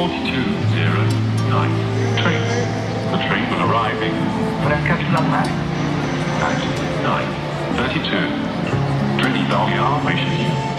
4209. Train. The train will arrive in 24 at 9:32. 这里到亚美市。